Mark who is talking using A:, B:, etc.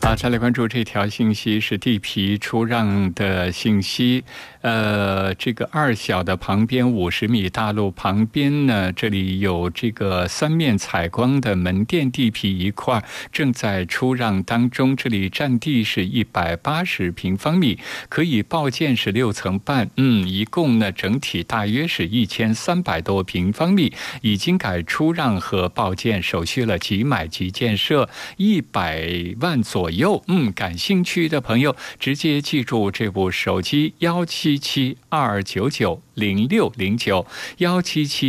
A: 好，再来关注这条信息，是地皮出让的信息。这个二小的旁边50米大路旁边呢，这里有这个三面采光的门店地皮一块，正在出让当中。这里占地是180平方米，可以报建是6层半，一共呢整体大约是1300多平方米，已经改出让和报建手续了，即买即建设，100万左右。感兴趣的朋友直接记住这部手机，177-299-0609，177